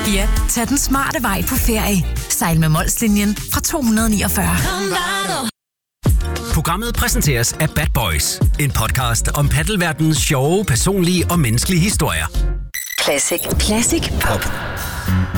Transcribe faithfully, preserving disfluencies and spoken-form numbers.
Ja, tag den smarte vej på ferie. Sejl med Molslinjen fra to hundrede niogfyrre. Programmet præsenteres af Bad Boys. En podcast om paddelverdenens sjove, personlige og menneskelige historier. Classic. Classic Pop.